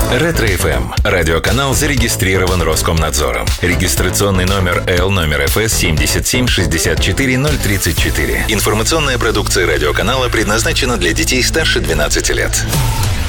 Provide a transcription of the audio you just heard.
Ретро-ФМ. Радиоканал зарегистрирован Роскомнадзором. Регистрационный номер Л ФС 7764034. Информационная продукция радиоканала предназначена для детей старше 12 лет.